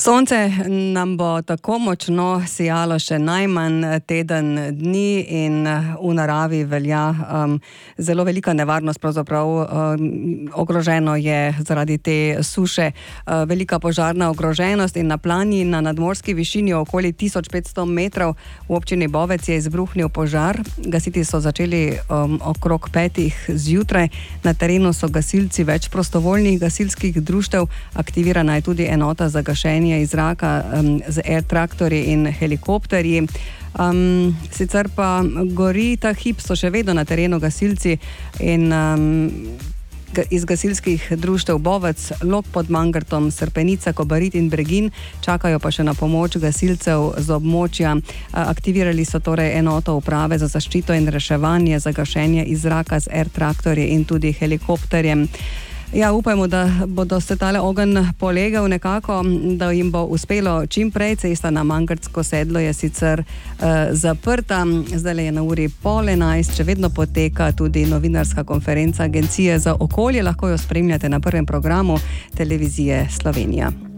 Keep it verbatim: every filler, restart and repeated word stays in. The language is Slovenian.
Sonce nam bo tako močno sijalo še najmanj teden dni in v naravi velja um, zelo velika nevarnost, pravzaprav um, ogroženo je zaradi te suše uh, velika požarna ogroženost in na plani na nadmorski višini okoli tisoč petsto metrov v občini Bovec je izbruhnil požar. Gasiti so začeli um, okrog petih zjutraj. Na terenu so gasilci več prostovoljnih gasilskih društev, aktivirana je tudi enota za gašenje iz zraka um, z air traktorji in helikopterji. Um, sicer pa gori ta hip, so še vedno na terenu gasilci in um, iz gasilskih društev Bovec, Log pod Mangartom, Srpenica, Kobarid in Bregin čakajo pa še na pomoč gasilcev z območja. Aktivirali so torej enoto uprave za zaščito in reševanje, za gašenje iz zraka z air traktorji in tudi helikopterjem. Ja, upajmo, da bodo se tale ogenj polegel nekako, da jim bo uspelo čim prej. Cesta na Mangartsko sedlo je sicer uh, zaprta, zdaj je na uri pol enajst, še vedno poteka tudi novinarska konferenca Agencije za okolje, lahko jo spremljate na prvem programu Televizije Slovenija.